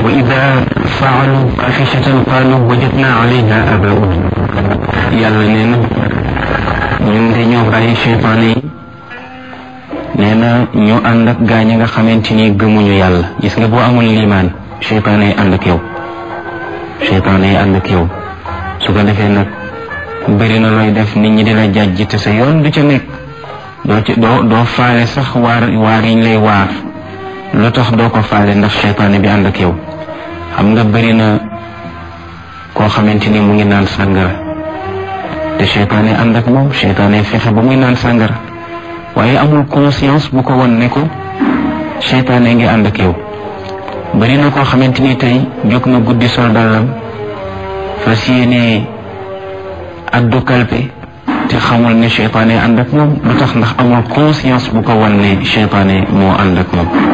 wa ida faalu fahishatan qalu wajadna alayha abauna. yàlla nee na ñun de ñoo bàyyi cheytaane yi, nee na ñu ànd ak gaañ nga xamante ni gëmuñu yàlla. gis nga boo amul liimaan cheytaane yi ànd ak yow, cheytaane yi ànd ak yow. su ko defee nag bëri na looy def nit ñi dina jàjj te sa yoon du ca nekk, doo faale sax waar yiñ lay waar. lu tax doo ko faale? ndax cheytaane bi ànd ak yow. xam nga bëri na koo xamante ni mu ngi naan sàngara te cheytaane ànd ak moom, cheytaane fexe ba muy naan sàngara, waaye amul conscience bu ko won ne ko cheytaane ngi ànd ak yow. bëri na koo xamante ni tey jóg na guddi sol dàllam fas yéene addu kalpe te xamul ne cheytaane ànd ak moom. lu tax? ndax amul conscience bu ko won ne cheytaane moo ànd ak moom.